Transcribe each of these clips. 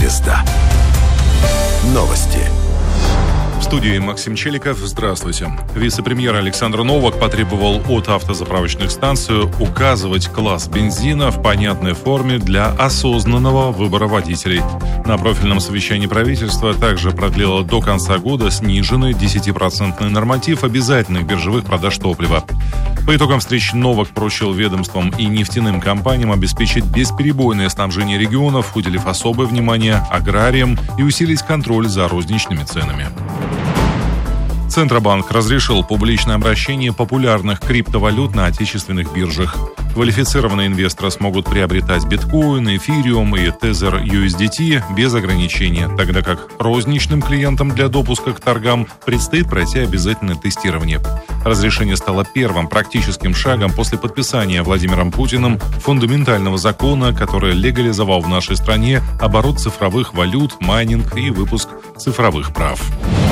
Звезда. Новости. В студии Максим Челиков. Здравствуйте. Вице-премьер Александр Новак потребовал от автозаправочных станций указывать класс бензина в понятной форме для осознанного выбора водителей. На профильном совещании правительства также продлило до конца года сниженный 10% норматив обязательных биржевых продаж топлива. По итогам встреч Новак поручил ведомствам и нефтяным компаниям обеспечить бесперебойное снабжение регионов, уделив особое внимание аграриям и усилить контроль за розничными ценами. Центробанк разрешил публичное обращение популярных криптовалют на отечественных биржах. Квалифицированные инвесторы смогут приобретать биткоин, эфириум и тезер USDT без ограничения, тогда как розничным клиентам для допуска к торгам предстоит пройти обязательное тестирование. Разрешение стало первым практическим шагом после подписания Владимиром Путиным фундаментального закона, который легализовал в нашей стране оборот цифровых валют, майнинг и выпуск цифровых прав.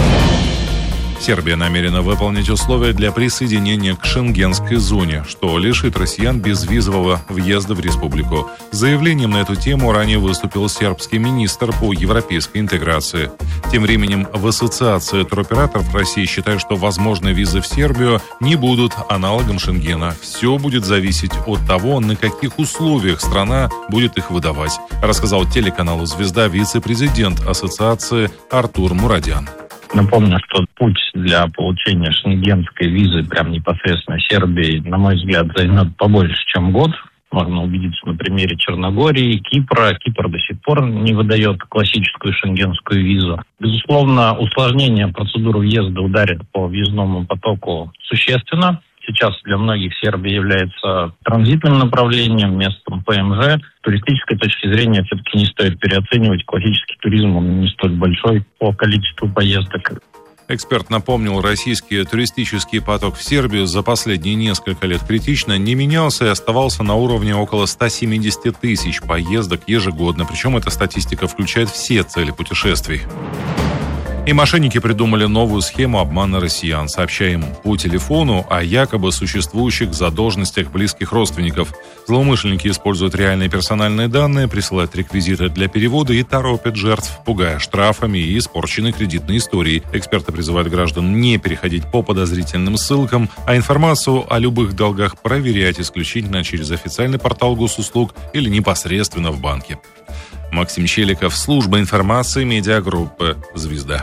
Сербия намерена выполнить условия для присоединения к Шенгенской зоне, что лишит россиян безвизового въезда в республику. С заявлением на эту тему ранее выступил сербский министр по европейской интеграции. Тем временем в Ассоциации туроператоров России считают, что возможные визы в Сербию не будут аналогом Шенгена. Все будет зависеть от того, на каких условиях страна будет их выдавать, рассказал телеканалу «Звезда» вице-президент Ассоциации Артур Мурадян. Напомню, что путь для получения шенгенской визы прям непосредственно Сербии, на мой взгляд, займет побольше, чем год. Можно убедиться на примере Черногории, Кипра. Кипр до сих пор не выдает классическую шенгенскую визу. Безусловно, усложнение процедуры въезда ударит по въездному потоку существенно. Сейчас для многих Сербия является транзитным направлением, местом ПМЖ. С туристической точки зрения все-таки не стоит переоценивать. Классический туризм, он не столь большой по количеству поездок. Эксперт напомнил, российский туристический поток в Сербию за последние несколько лет критично не менялся и оставался на уровне около 170 тысяч поездок ежегодно. Причем эта статистика включает все цели путешествий. И мошенники придумали новую схему обмана россиян, сообщая им по телефону о якобы существующих задолженностях близких родственников. Злоумышленники используют реальные персональные данные, присылают реквизиты для перевода и торопят жертв, пугая штрафами и испорченной кредитной историей. Эксперты призывают граждан не переходить по подозрительным ссылкам, а информацию о любых долгах проверять исключительно через официальный портал госуслуг или непосредственно в банке. Максим Челиков, служба информации медиагруппы «Звезда».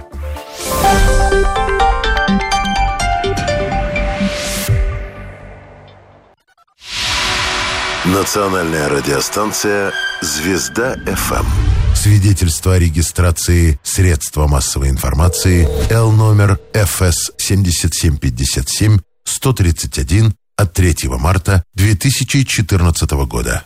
Национальная радиостанция «Звезда-ФМ». Свидетельство о регистрации средства массовой информации Л-номер ФС 7757 131 от 3 марта 2014 года.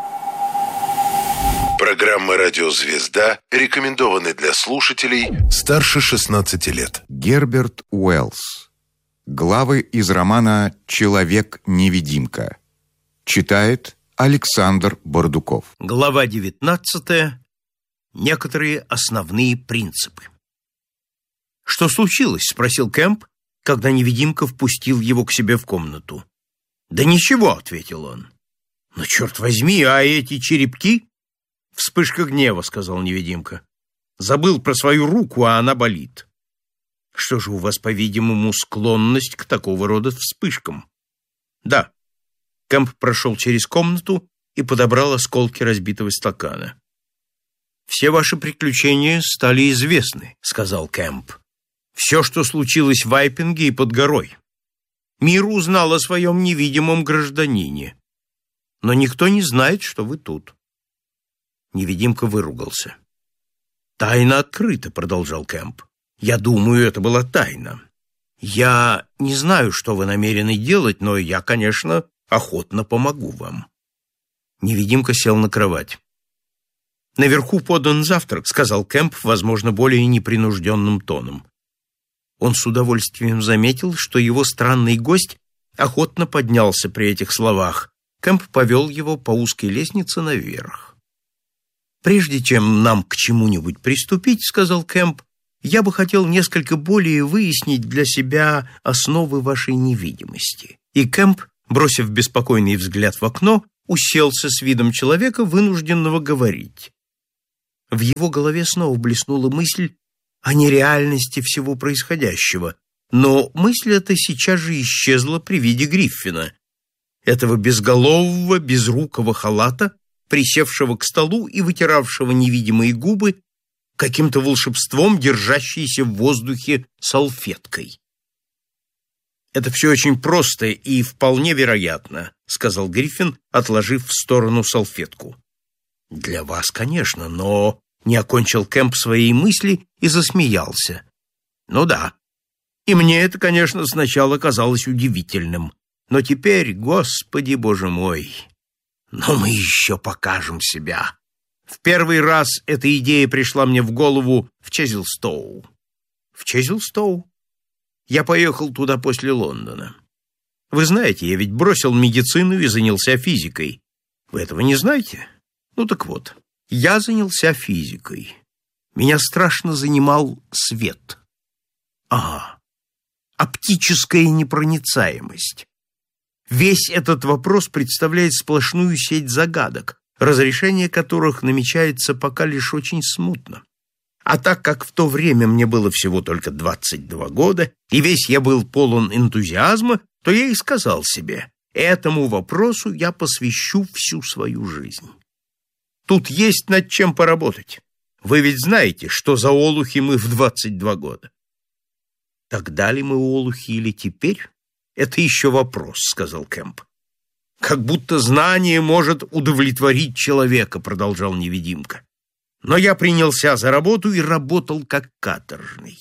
Программа «Радио Звезда» рекомендованы для слушателей старше 16 лет. Герберт Уэллс. Главы из романа «Человек-невидимка». Читает Александр Бордуков. Глава 19. Некоторые основные принципы. «Что случилось?» — спросил Кэмп, когда невидимка впустил его к себе в комнату. «Да ничего», — ответил он. «Но черт возьми, а эти черепки?» «Вспышка гнева», — сказал невидимка. «Забыл про свою руку, а она болит». «Что же у вас, по-видимому, склонность к такого рода вспышкам?» «Да». Кэмп прошел через комнату и подобрал осколки разбитого стакана. «Все ваши приключения стали известны», — сказал Кэмп. «Все, что случилось в Вайпинге и под горой. Мир узнал о своем невидимом гражданине. Но никто не знает, что вы тут». Невидимка выругался. «Тайна открыта», — продолжал Кэмп. «Я думаю, это была тайна. Я не знаю, что вы намерены делать, но я, конечно, охотно помогу вам». Невидимка сел на кровать. «Наверху подан завтрак», — сказал Кэмп, возможно, более непринужденным тоном. Он с удовольствием заметил, что его странный гость охотно поднялся при этих словах. Кэмп повел его по узкой лестнице наверх. «Прежде чем нам к чему-нибудь приступить, — сказал Кэмп, — я бы хотел несколько более выяснить для себя основы вашей невидимости». И Кэмп, бросив беспокойный взгляд в окно, уселся с видом человека, вынужденного говорить. В его голове снова блеснула мысль о нереальности всего происходящего, но мысль эта сейчас же исчезла при виде Гриффина, этого безголового, безрукого халата, присевшего к столу и вытиравшего невидимые губы, каким-то волшебством держащейся в воздухе салфеткой. «Это все очень просто и вполне вероятно», — сказал Гриффин, отложив в сторону салфетку. «Для вас, конечно, но...» — не окончил Кэмп своей мысли и засмеялся. «Ну да, и мне это, конечно, сначала казалось удивительным, но теперь, Господи Боже мой, но мы еще покажем себя. В первый раз эта идея пришла мне в голову в Чезлстоу». «В Чезлстоу? Я поехал туда после Лондона. Вы знаете, я ведь бросил медицину и занялся физикой. Вы этого не знаете? Ну так вот, я занялся физикой. Меня страшно занимал свет. Ага, оптическая непроницаемость. Весь этот вопрос представляет сплошную сеть загадок, разрешение которых намечается пока лишь очень смутно. А так как в то время мне было всего только 22 года, и весь я был полон энтузиазма, то я и сказал себе, этому вопросу я посвящу всю свою жизнь. Тут есть над чем поработать. Вы ведь знаете, что за олухи мы в 22 года. Тогда ли мы олухи или теперь? Это еще вопрос, сказал Кэмп. Как будто знание может удовлетворить человека, продолжал невидимка. Но я принялся за работу и работал как каторжный.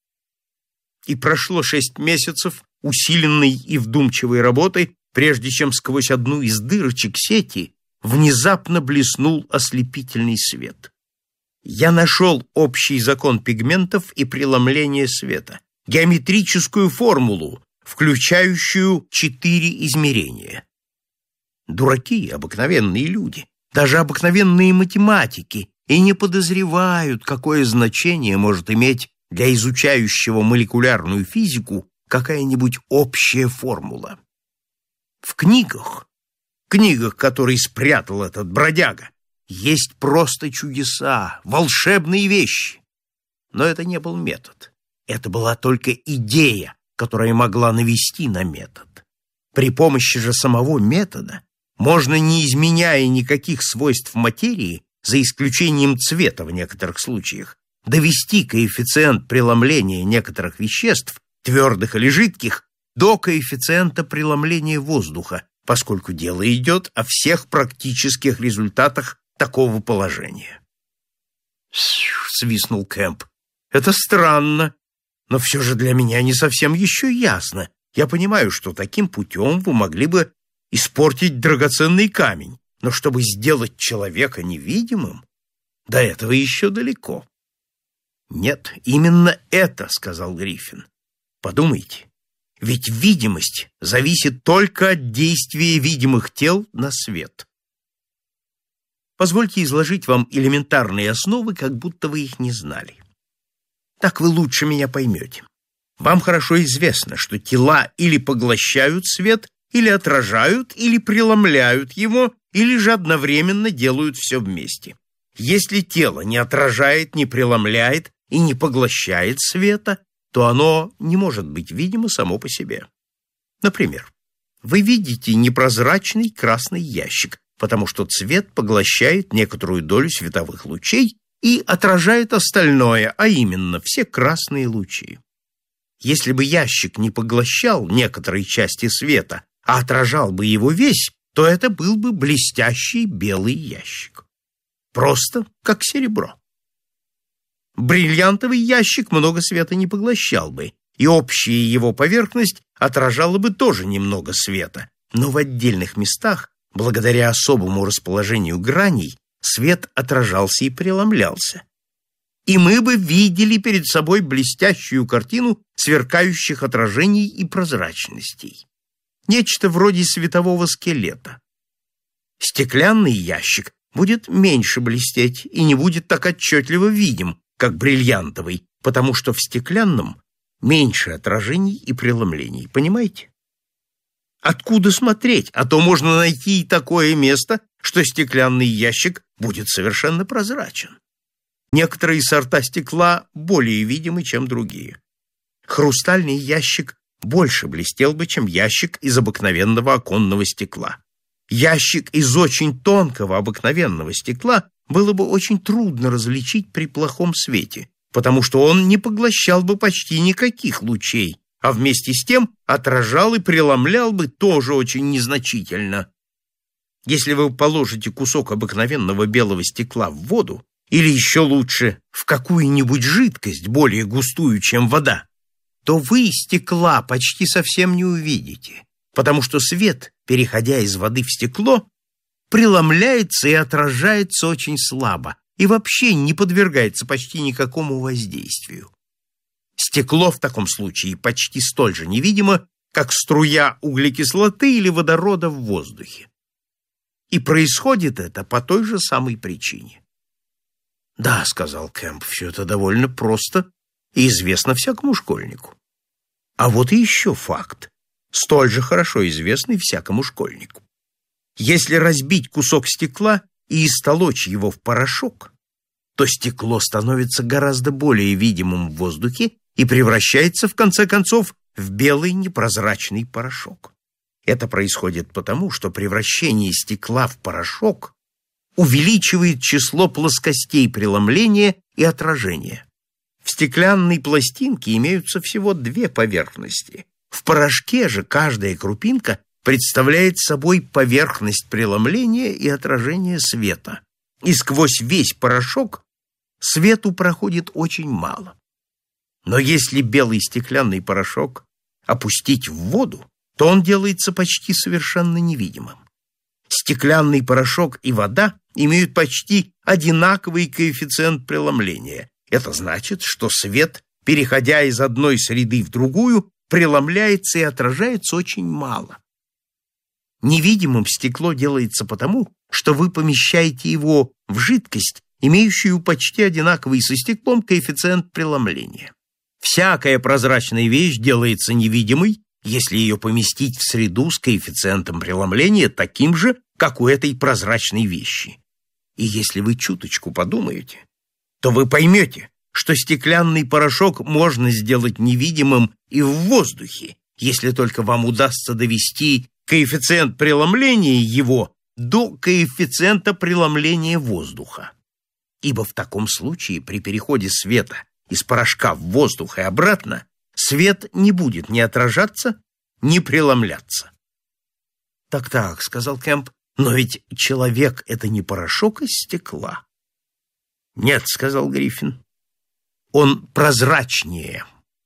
И прошло 6 месяцев усиленной и вдумчивой работы, прежде чем сквозь одну из дырочек сети внезапно блеснул ослепительный свет. Я нашел общий закон пигментов и преломления света, геометрическую формулу, включающую 4 измерения. Дураки, обыкновенные люди, даже обыкновенные математики и не подозревают, какое значение может иметь для изучающего молекулярную физику какая-нибудь общая формула. В книгах, которые спрятал этот бродяга, есть просто чудеса, волшебные вещи. Но это не был метод. Это была только идея, которая могла навести на метод. При помощи же самого метода можно, не изменяя никаких свойств материи, за исключением цвета в некоторых случаях, довести коэффициент преломления некоторых веществ, твердых или жидких, до коэффициента преломления воздуха, поскольку дело идет о всех практических результатах такого положения. Свистнул Кэмп. Это странно, но все же для меня не совсем еще ясно. Я понимаю, что таким путем вы могли бы испортить драгоценный камень, но чтобы сделать человека невидимым, до этого еще далеко. Нет, именно это, сказал Гриффин. Подумайте, ведь видимость зависит только от действия видимых тел на свет. Позвольте изложить вам элементарные основы, как будто вы их не знали. Так вы лучше меня поймете. Вам хорошо известно, что тела или поглощают свет, или отражают, или преломляют его, или же одновременно делают все вместе. Если тело не отражает, не преломляет и не поглощает света, то оно не может быть видимо само по себе. Например, вы видите непрозрачный красный ящик, потому что цвет поглощает некоторую долю световых лучей и отражает остальное, а именно все красные лучи. Если бы ящик не поглощал некоторые части света, а отражал бы его весь, то это был бы блестящий белый ящик. Просто как серебро. Бриллиантовый ящик много света не поглощал бы, и общая его поверхность отражала бы тоже немного света, но в отдельных местах, благодаря особому расположению граней, свет отражался и преломлялся. И мы бы видели перед собой блестящую картину сверкающих отражений и прозрачностей. Нечто вроде светового скелета. Стеклянный ящик будет меньше блестеть и не будет так отчетливо видим, как бриллиантовый, потому что в стеклянном меньше отражений и преломлений. Понимаете? Откуда смотреть? А то можно найти и такое место, что стеклянный ящик будет совершенно прозрачен. Некоторые сорта стекла более видимы, чем другие. Хрустальный ящик больше блестел бы, чем ящик из обыкновенного оконного стекла. Ящик из очень тонкого обыкновенного стекла было бы очень трудно различить при плохом свете, потому что он не поглощал бы почти никаких лучей, а вместе с тем отражал и преломлял бы тоже очень незначительно. Если вы положите кусок обыкновенного белого стекла в воду, или еще лучше в какую-нибудь жидкость, более густую, чем вода, то вы стекла почти совсем не увидите, потому что свет, переходя из воды в стекло, преломляется и отражается очень слабо и вообще не подвергается почти никакому воздействию. Стекло в таком случае почти столь же невидимо, как струя углекислоты или водорода в воздухе. И происходит это по той же самой причине. «Да», — сказал Кэмп, — «все это довольно просто и известно всякому школьнику». А вот и еще факт, столь же хорошо известный всякому школьнику. Если разбить кусок стекла и истолочь его в порошок, то стекло становится гораздо более видимым в воздухе и превращается, в конце концов, в белый непрозрачный порошок. Это происходит потому, что превращение стекла в порошок увеличивает число плоскостей преломления и отражения. В стеклянной пластинке имеются всего две поверхности. В порошке же каждая крупинка представляет собой поверхность преломления и отражения света. И сквозь весь порошок свету проходит очень мало. Но если белый стеклянный порошок опустить в воду, то он делается почти совершенно невидимым. Стеклянный порошок и вода имеют почти одинаковый коэффициент преломления. Это значит, что свет, переходя из одной среды в другую, преломляется и отражается очень мало. Невидимым стекло делается потому, что вы помещаете его в жидкость, имеющую почти одинаковый со стеклом коэффициент преломления. Всякая прозрачная вещь делается невидимой, если ее поместить в среду с коэффициентом преломления таким же, как у этой прозрачной вещи. И если вы чуточку подумаете, то вы поймете, что стеклянный порошок можно сделать невидимым и в воздухе, если только вам удастся довести коэффициент преломления его до коэффициента преломления воздуха. Ибо в таком случае при переходе света из порошка в воздух и обратно свет не будет ни отражаться, ни преломляться. «Так», — сказал Кэмп, — «но ведь человек — это не порошок из стекла». «Нет», — сказал Гриффин, — «он прозрачнее».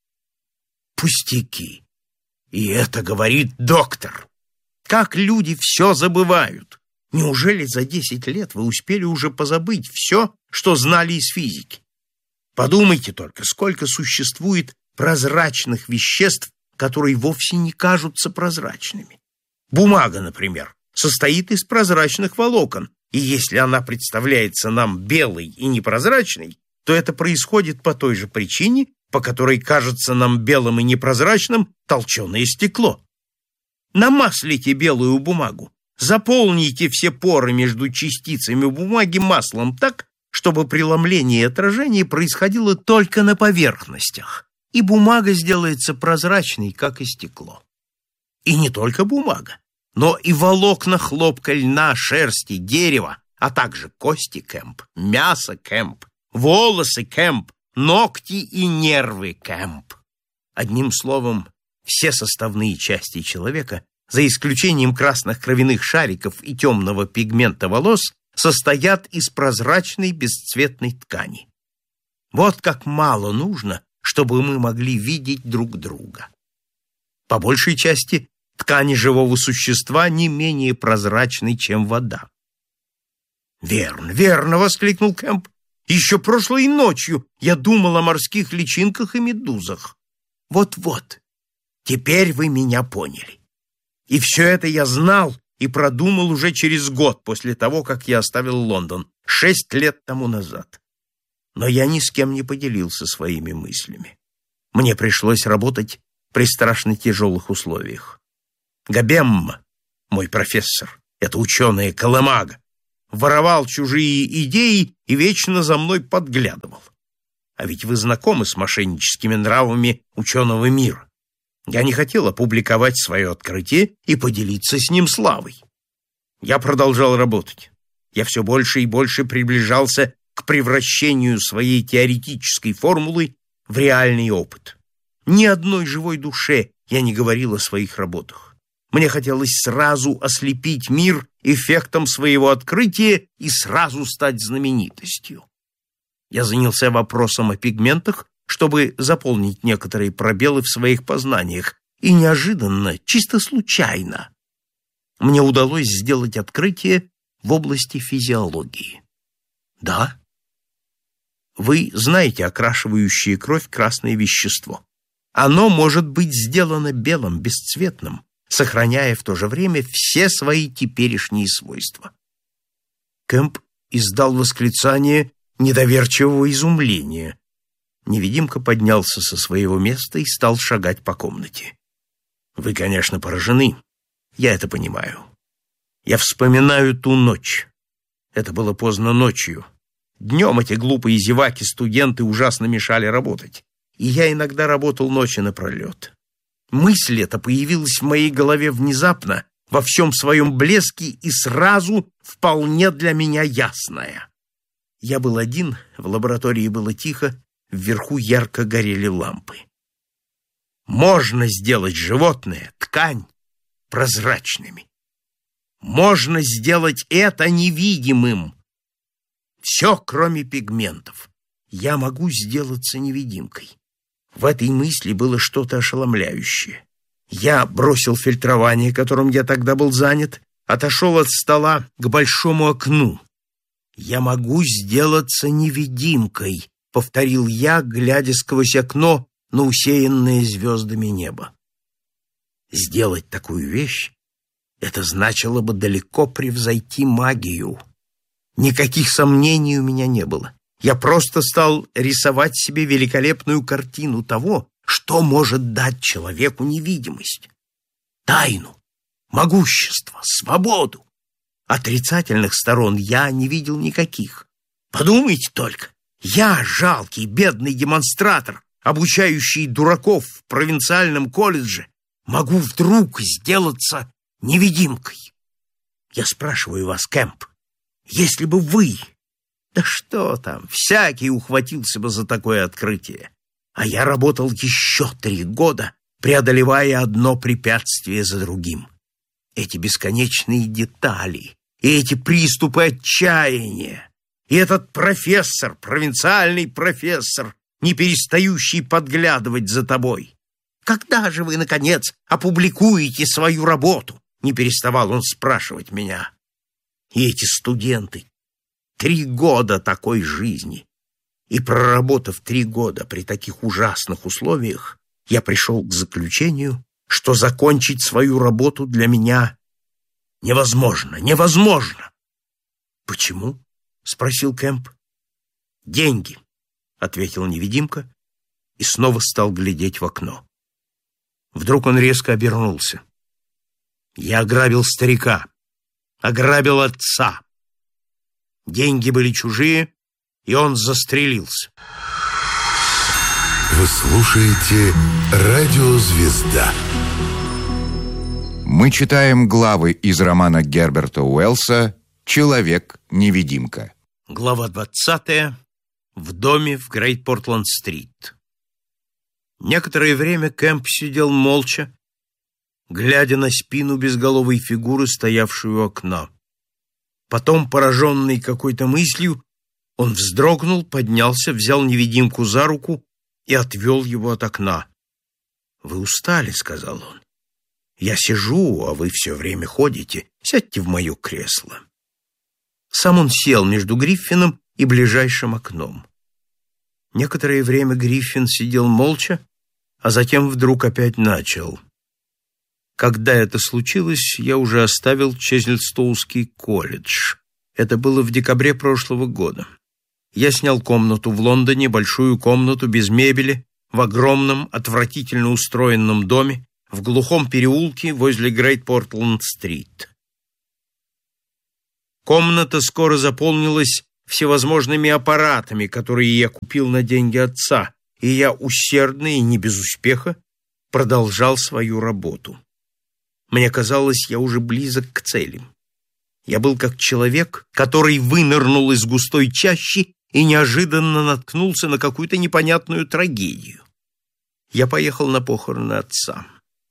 «Пустяки! И это говорит доктор! Как люди все забывают! Неужели за 10 лет вы успели уже позабыть все, что знали из физики? Подумайте только, сколько существует прозрачных веществ, которые вовсе не кажутся прозрачными. Бумага, например, состоит из прозрачных волокон, и если она представляется нам белой и непрозрачной, то это происходит по той же причине, по которой кажется нам белым и непрозрачным толченое стекло. Намаслите белую бумагу, заполните все поры между частицами бумаги маслом так, чтобы преломление и отражение происходило только на поверхностях, и бумага сделается прозрачной, как и стекло. И не только бумага, но и волокна хлопка, льна, шерсти, дерева, а также кости, Кэмп, мясо, Кэмп, волосы, Кэмп, ногти и нервы, Кэмп. Одним словом, все составные части человека, за исключением красных кровяных шариков и темного пигмента волос, состоят из прозрачной бесцветной ткани. Вот как мало нужно, чтобы мы могли видеть друг друга. По большей части ткани живого существа не менее прозрачны, чем вода. «Верно, верно!» — воскликнул Кэмп. «Еще прошлой ночью я думал о морских личинках и медузах. Вот-вот, теперь вы меня поняли. И все это я знал и продумал уже через год после того, как я оставил Лондон, 6 лет тому назад. Но я ни с кем не поделился своими мыслями. Мне пришлось работать при страшно тяжелых условиях. Габемма, мой профессор, это ученая Колымага, воровал чужие идеи и вечно за мной подглядывал. А ведь вы знакомы с мошенническими нравами ученого мира. Я не хотел опубликовать свое открытие и поделиться с ним славой. Я продолжал работать. Я все больше и больше приближался к превращению своей теоретической формулы в реальный опыт. Ни одной живой душе я не говорил о своих работах. Мне хотелось сразу ослепить мир эффектом своего открытия и сразу стать знаменитостью. Я занялся вопросом о пигментах, чтобы заполнить некоторые пробелы в своих познаниях, и неожиданно, чисто случайно, мне удалось сделать открытие в области физиологии. Да, вы знаете окрашивающее кровь красное вещество. Оно может быть сделано белым, бесцветным, сохраняя в то же время все свои теперешние свойства. Кэмп издал восклицание недоверчивого изумления. Невидимка поднялся со своего места и стал шагать по комнате. Вы, конечно, поражены. Я это понимаю. Я вспоминаю ту ночь. Это было поздно ночью. Днем эти глупые зеваки-студенты ужасно мешали работать. И я иногда работал ночи напролет. Мысль эта появилась в моей голове внезапно, во всем своем блеске и сразу вполне для меня ясная. Я был один, в лаборатории было тихо, вверху ярко горели лампы. Можно сделать животное, ткань, прозрачными. Можно сделать это невидимым. Все, кроме пигментов. Я могу сделаться невидимкой. В этой мысли было что-то ошеломляющее. Я бросил фильтрование, которым я тогда был занят, отошел от стола к большому окну. «Я могу сделаться невидимкой», — повторил я, глядя сквозь окно на усеянное звездами небо. Сделать такую вещь — это значило бы далеко превзойти магию. Никаких сомнений у меня не было. Я просто стал рисовать себе великолепную картину того, что может дать человеку невидимость. Тайну, могущество, свободу. Отрицательных сторон я не видел никаких. Подумайте только, я, жалкий, бедный демонстратор, обучающий дураков в провинциальном колледже, могу вдруг сделаться невидимкой. Я спрашиваю вас, Кэмп, если бы вы... Да что там, всякий ухватился бы за такое открытие. А я работал еще 3 года, преодолевая одно препятствие за другим. Эти бесконечные детали, и эти приступы отчаяния, и этот профессор, провинциальный профессор, не перестающий подглядывать за тобой. Когда же вы, наконец, опубликуете свою работу? Не переставал он спрашивать меня. И эти студенты, 3 года такой жизни. И проработав 3 года при таких ужасных условиях, я пришел к заключению, что закончить свою работу для меня невозможно, невозможно. «Почему?» — спросил Кэмп. «Деньги», — ответил невидимка и снова стал глядеть в окно. Вдруг он резко обернулся. «Я ограбил старика, ограбил отца. Деньги были чужие, и он застрелился». Вы слушаете «Радио Звезда». Мы читаем главы из романа Герберта Уэллса «Человек-невидимка». Глава 20. В доме в Грейт-Портленд-стрит. Некоторое время Кэмп сидел молча, глядя на спину безголовой фигуры, стоявшую у окна. Потом, пораженный какой-то мыслью, он вздрогнул, поднялся, взял невидимку за руку и отвел его от окна. «Вы устали», — сказал он. «Я сижу, а вы все время ходите. Сядьте в мое кресло». Сам он сел между Гриффином и ближайшим окном. Некоторое время Гриффин сидел молча, а затем вдруг опять начал. Когда это случилось, я уже оставил Чезльстоунский колледж. Это было в декабре прошлого года. Я снял комнату в Лондоне, большую комнату без мебели, в огромном, отвратительно устроенном доме, в глухом переулке возле Грейт-Портленд-стрит. Комната скоро заполнилась всевозможными аппаратами, которые я купил на деньги отца, и я усердно и не без успеха продолжал свою работу. Мне казалось, я уже близок к цели. Я был как человек, который вынырнул из густой чащи и неожиданно наткнулся на какую-то непонятную трагедию. Я поехал на похороны отца.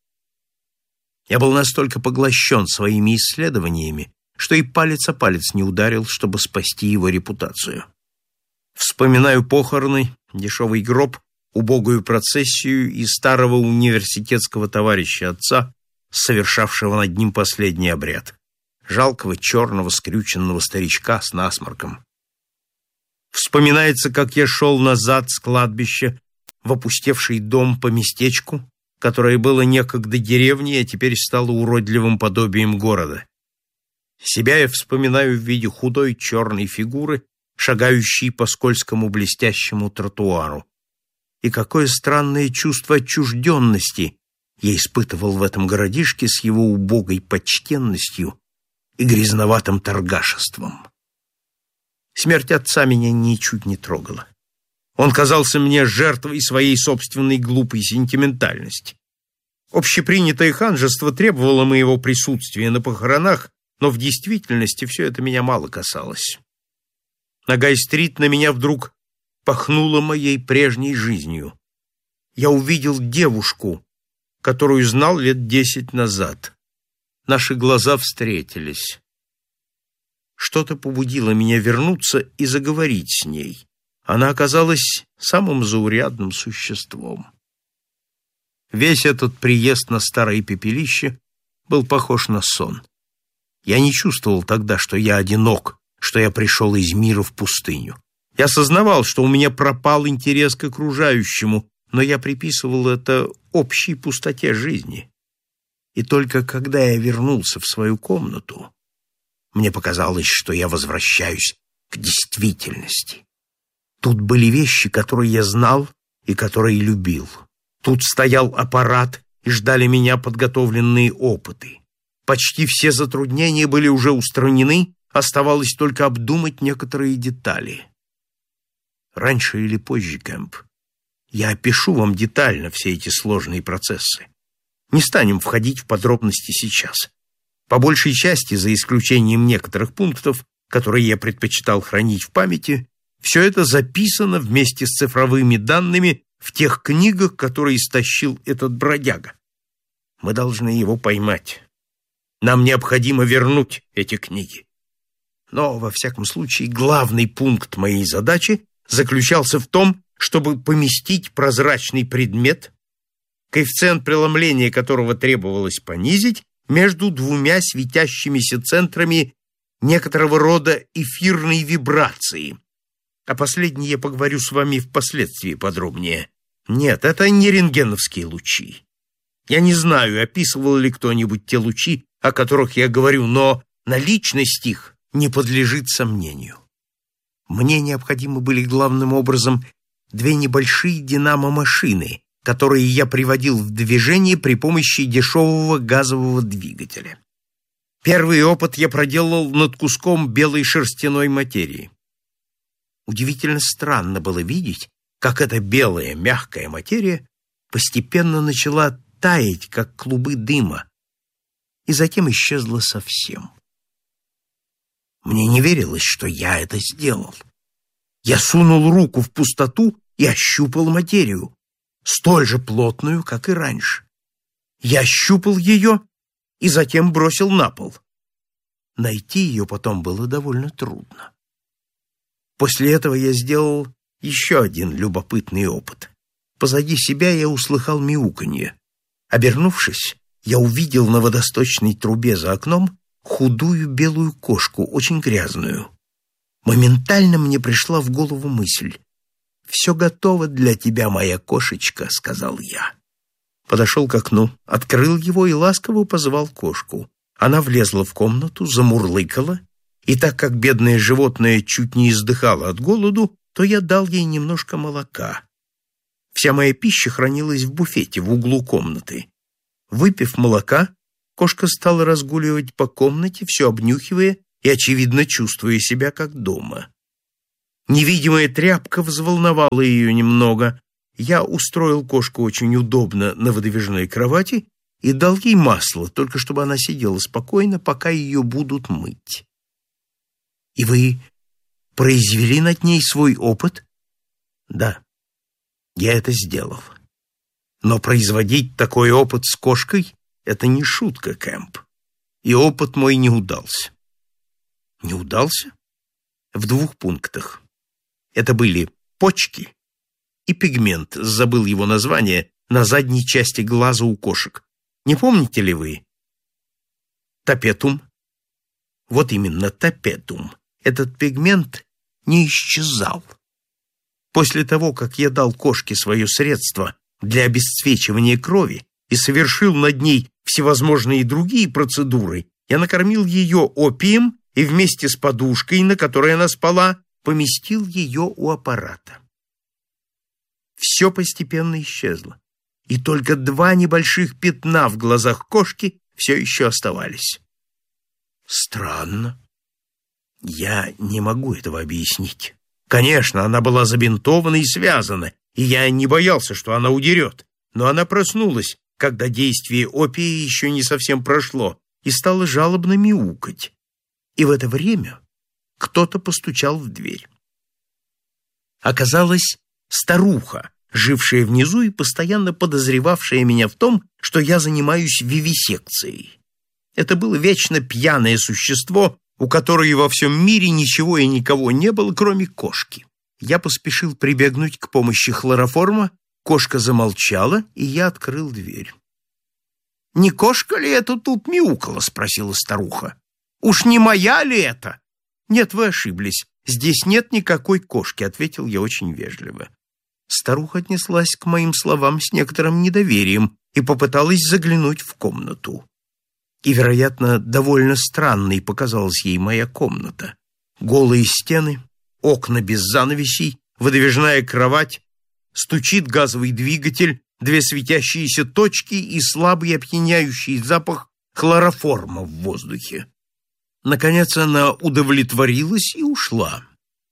Я был настолько поглощен своими исследованиями, что и палец о палец не ударил, чтобы спасти его репутацию. Вспоминаю похороны, дешевый гроб, убогую процессию и старого университетского товарища отца, совершавшего над ним последний обряд. Жалкого черного скрюченного старичка с насморком. Вспоминается, как я шел назад с кладбища в опустевший дом по местечку, которое было некогда деревней, а теперь стало уродливым подобием города. Себя я вспоминаю в виде худой черной фигуры, шагающей по скользкому блестящему тротуару. И какое странное чувство отчужденности я испытывал в этом городишке с его убогой почтенностью и грязноватым торгашеством. Смерть отца меня ничуть не трогала. Он казался мне жертвой своей собственной глупой сентиментальности. Общепринятое ханжество требовало моего присутствия на похоронах, но в действительности все это меня мало касалось. На Гай-стрит на меня вдруг пахнуло моей прежней жизнью. Я увидел девушку, которую знал лет 10 назад. Наши глаза встретились. Что-то побудило меня вернуться и заговорить с ней. Она оказалась самым заурядным существом. Весь этот приезд на старое пепелище был похож на сон. Я не чувствовал тогда, что я одинок, что я пришел из мира в пустыню. Я сознавал, что у меня пропал интерес к окружающему, но я приписывал это общей пустоте жизни. И только когда я вернулся в свою комнату, мне показалось, что я возвращаюсь к действительности. Тут были вещи, которые я знал и которые любил. Тут стоял аппарат, и ждали меня подготовленные опыты. Почти все затруднения были уже устранены, оставалось только обдумать некоторые детали. Раньше или позже, Кэмп, я опишу вам детально все эти сложные процессы. Не станем входить в подробности сейчас. По большей части, за исключением некоторых пунктов, которые я предпочитал хранить в памяти, все это записано вместе с цифровыми данными в тех книгах, которые стащил этот бродяга. Мы должны его поймать. Нам необходимо вернуть эти книги. Но, во всяком случае, главный пункт моей задачи заключался в том, чтобы поместить прозрачный предмет, коэффициент преломления которого требовалось понизить, между двумя светящимися центрами некоторого рода эфирной вибрации. О последней я поговорю с вами впоследствии подробнее. Нет, это не рентгеновские лучи. Я не знаю, описывал ли кто-нибудь те лучи, о которых я говорю, но наличность их не подлежит сомнению. Мне необходимы были главным образом две небольшие динамо-машины, которые я приводил в движение при помощи дешевого газового двигателя. Первый опыт я проделал над куском белой шерстяной материи. Удивительно странно было видеть, как эта белая мягкая материя постепенно начала таять, как клубы дыма, и затем исчезла совсем. Мне не верилось, что я это сделал. Я сунул руку в пустоту и ощупал материю, столь же плотную, как и раньше. Я ощупал ее и затем бросил на пол. Найти ее потом было довольно трудно. После этого я сделал еще один любопытный опыт. Позади себя я услыхал мяуканье. Обернувшись, я увидел на водосточной трубе за окном худую белую кошку, очень грязную. Моментально мне пришла в голову мысль. «Все готово для тебя, моя кошечка», — сказал я. Подошел к окну, открыл его и ласково позвал кошку. Она влезла в комнату, замурлыкала, и так как бедное животное чуть не издыхало от голоду, то я дал ей немножко молока. Вся моя пища хранилась в буфете в углу комнаты. Выпив молока, кошка стала разгуливать по комнате, все обнюхивая и, очевидно, чувствуя себя как дома. Невидимая тряпка взволновала ее немного. Я устроил кошку очень удобно на выдвижной кровати и дал ей масло, только чтобы она сидела спокойно, пока ее будут мыть. И вы произвели над ней свой опыт? Да, я это сделал. Но производить такой опыт с кошкой — это не шутка, Кэмп. И опыт мой не удался. Не удался? В 2 пунктах. Это были почки и пигмент, забыл его название, на задней части глаза у кошек. Не помните ли вы? Тапетум. Вот именно, тапетум. Этот пигмент не исчезал. После того, как я дал кошке свое средство для обесцвечивания крови и совершил над ней всевозможные другие процедуры, я накормил ее опием и вместе с подушкой, на которой она спала, поместил ее у аппарата. Все постепенно исчезло, и только 2 небольших пятна в глазах кошки все еще оставались. Странно. Я не могу этого объяснить. Конечно, она была забинтована и связана, и я не боялся, что она удерет. Но она проснулась, когда действие опия еще не совсем прошло, и стала жалобно мяукать. И в это время кто-то постучал в дверь. Оказалась старуха, жившая внизу и постоянно подозревавшая меня в том, что я занимаюсь вивисекцией. Это было вечно пьяное существо, у которой во всем мире ничего и никого не было, кроме кошки. Я поспешил прибегнуть к помощи хлороформа, кошка замолчала, и я открыл дверь. «Не кошка ли это тут мяукала?» — спросила старуха. «Уж не моя ли это?» «Нет, вы ошиблись. Здесь нет никакой кошки», — ответил я очень вежливо. Старуха отнеслась к моим словам с некоторым недоверием и попыталась заглянуть в комнату. И, вероятно, довольно странной показалась ей моя комната. Голые стены, окна без занавесей, выдвижная кровать, стучит газовый двигатель, 2 светящиеся точки и слабый опьяняющий запах хлороформа в воздухе. Наконец она удовлетворилась и ушла.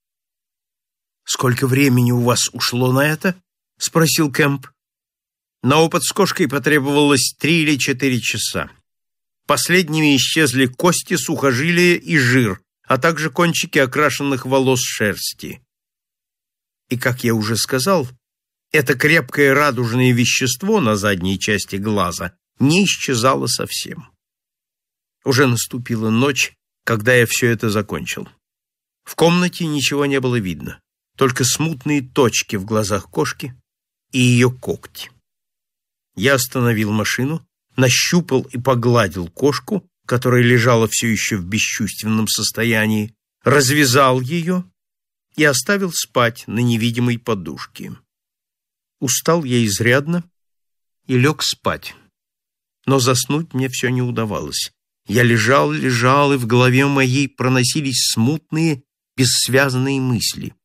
«Сколько времени у вас ушло на это?» — спросил Кэмп. На опыт с кошкой потребовалось 3 или 4 часа. Последними исчезли кости, сухожилия и жир, а также кончики окрашенных волос шерсти. И, как я уже сказал, это крепкое радужное вещество на задней части глаза не исчезало совсем. Уже наступила ночь, когда я все это закончил. В комнате ничего не было видно, только смутные точки в глазах кошки и ее когти. Я остановил машину, нащупал и погладил кошку, которая лежала все еще в бесчувственном состоянии, развязал ее и оставил спать на невидимой подушке. Устал я изрядно и лег спать, но заснуть мне все не удавалось. Я лежал, и в голове моей проносились смутные, бессвязные мысли.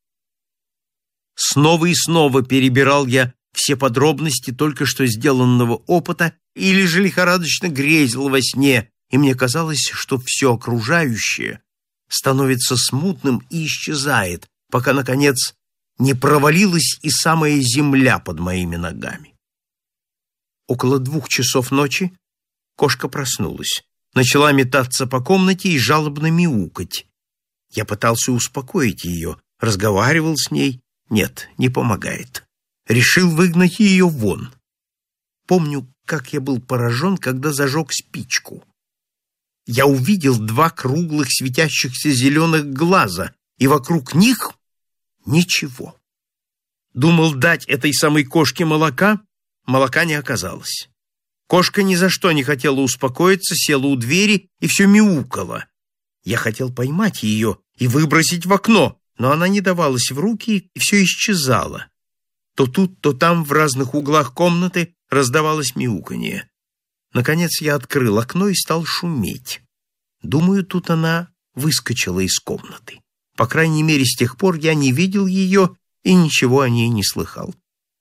Снова и снова перебирал я все подробности только что сделанного опыта или же лихорадочно грезил во сне, и мне казалось, что все окружающее становится смутным и исчезает, пока, наконец, не провалилась и самая земля под моими ногами. Около 2 часов ночи кошка проснулась, начала метаться по комнате и жалобно мяукать. Я пытался успокоить ее, разговаривал с ней. Нет, не помогает. Решил выгнать ее вон. Помню, как я был поражен, когда зажег спичку. Я увидел 2 круглых светящихся зеленых глаза, и вокруг них ничего. Думал дать этой самой кошке молока не оказалось. Кошка ни за что не хотела успокоиться, села у двери и все мяукала. Я хотел поймать ее и выбросить в окно, но она не давалась в руки и все исчезала. То тут, то там в разных углах комнаты раздавалось мяуканье. Наконец я открыл окно и стал шуметь. Думаю, тут она выскочила из комнаты. По крайней мере, с тех пор я не видел ее и ничего о ней не слыхал.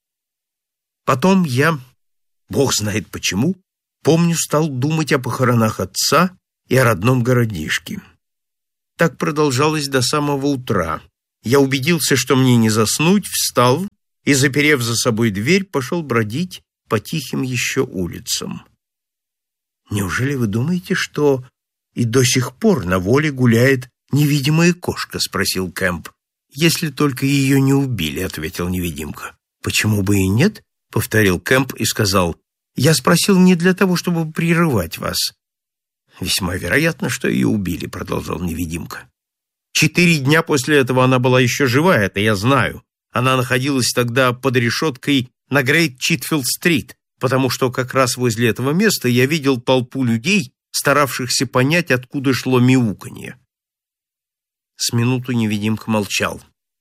Потом я, бог знает почему, помню, стал думать о похоронах отца и о родном городишке. Так продолжалось до самого утра. Я убедился, что мне не заснуть, встал и, заперев за собой дверь, пошел бродить по тихим еще улицам. «Неужели вы думаете, что и до сих пор на воле гуляет невидимая кошка?» — спросил Кэмп. «Если только ее не убили», — ответил невидимка. «Почему бы и нет?» — повторил Кэмп и сказал. «Я спросил не для того, чтобы прерывать вас». «Весьма вероятно, что ее убили», — продолжал невидимка. 4 дня после этого она была еще жива, это я знаю. Она находилась тогда под решеткой на Грейт-Читфилд-стрит, потому что как раз возле этого места я видел толпу людей, старавшихся понять, откуда шло мяуканье». С минуту невидимка молчал.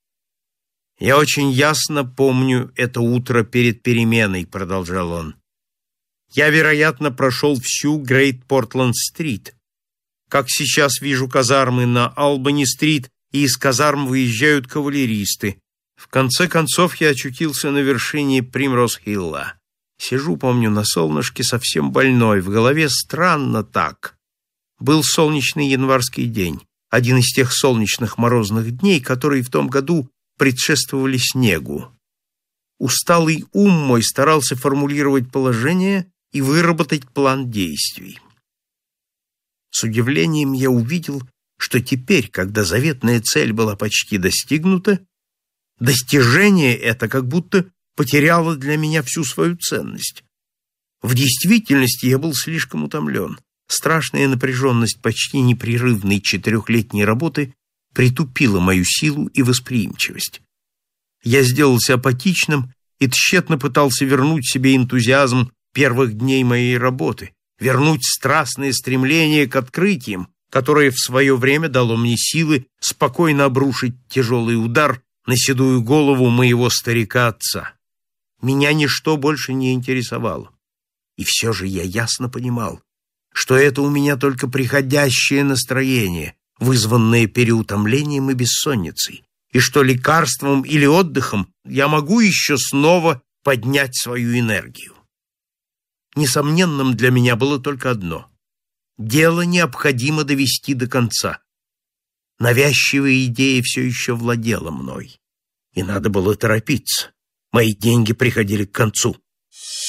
«Я очень ясно помню это утро перед переменой», — продолжал он. «Я, вероятно, прошел всю Грейт-Портленд-стрит. Как сейчас вижу казармы на Албани-стрит, и из казарм выезжают кавалеристы. В конце концов я очутился на вершине Примроз-Хилла. Сижу, помню, на солнышке, совсем больной, в голове странно так. Был солнечный январский день, один из тех солнечных морозных дней, которые в том году предшествовали снегу. Усталый ум мой старался формулировать положение и выработать план действий. С удивлением я увидел, что теперь, когда заветная цель была почти достигнута, достижение это как будто потеряло для меня всю свою ценность. В действительности я был слишком утомлен. Страшная напряженность почти непрерывной 4-летней работы притупила мою силу и восприимчивость. Я сделался апатичным и тщетно пытался вернуть себе энтузиазм первых дней моей работы, вернуть страстное стремление к открытиям, которое в свое время дало мне силы спокойно обрушить тяжелый удар на седую голову моего старика-отца. Меня ничто больше не интересовало. И все же я ясно понимал, что это у меня только приходящее настроение, вызванное переутомлением и бессонницей, и что лекарством или отдыхом я могу еще снова поднять свою энергию. Несомненным для меня было только одно — дело необходимо довести до конца. Навязчивая идея все еще владела мной, и надо было торопиться. Мои деньги приходили к концу.